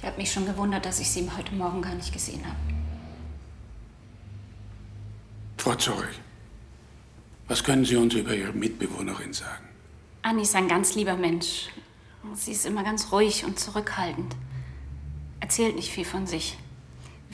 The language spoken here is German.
Ich habe mich schon gewundert, dass ich Sie heute Morgen gar nicht gesehen habe. Frau Zorich, was können Sie uns über Ihre Mitbewohnerin sagen? Anni ist ein ganz lieber Mensch. Sie ist immer ganz ruhig und zurückhaltend. Erzählt nicht viel von sich.